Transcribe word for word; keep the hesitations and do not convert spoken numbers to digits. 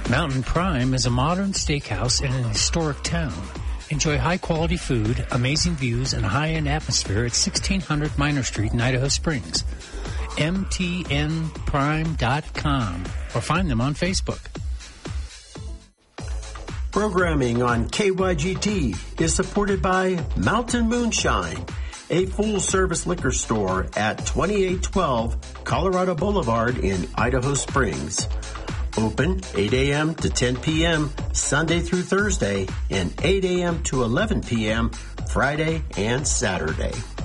Mountain Prime is a modern steakhouse in an historic town. Enjoy high-quality food, amazing views, and a high-end atmosphere at sixteen hundred Minor Street in Idaho Springs. M T N prime dot com or find them on Facebook. Programming on K Y G T is supported by Mountain Moonshine, a full-service liquor store at twenty-eight twelve Colorado Boulevard in Idaho Springs. Open eight a.m. to ten p.m. Sunday through Thursday and eight a.m. to eleven p.m. Friday and Saturday.